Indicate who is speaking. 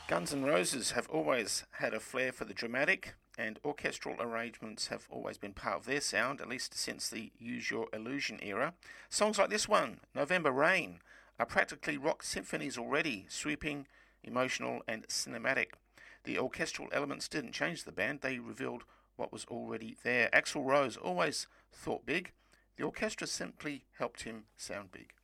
Speaker 1: Guns N' Roses have always had a flair for the dramatic, and orchestral arrangements have always been part of their sound, at least since the Use Your Illusion era. Songs like this one, November Rain, are practically rock symphonies already, sweeping, emotional, and cinematic. The orchestral elements didn't change the band, they revealed what was already there. Axl Rose always thought big, the orchestra simply helped him sound big.